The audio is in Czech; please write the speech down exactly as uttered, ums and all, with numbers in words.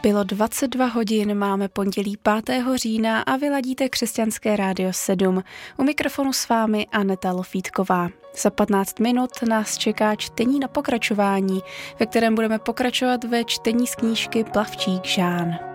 Bylo dvacet dva hodin, máme pondělí pátého října a vy ladíte Křesťanské rádio sedm. U mikrofonu s vámi Aneta Lofítková. Za patnáct minut nás čeká čtení na pokračování, ve kterém budeme pokračovat ve čtení z knížky Plavčík Žán.